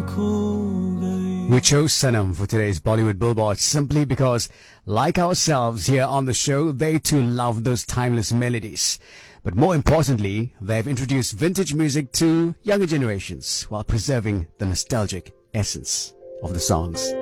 We chose Sanam for today's Bollywood Billboard simply because, like ourselves here on the show, they too love those timeless melodies. But more importantly, they've introduced vintage music to younger generations while preserving the nostalgic essence of the songs.